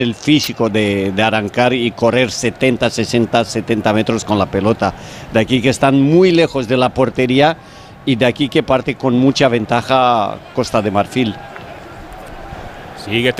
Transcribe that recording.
el físico de arrancar y correr 70, 60, 70 metros con la pelota. De aquí que están muy lejos de la portería y de aquí que parte con mucha ventaja Costa de Marfil. Sigue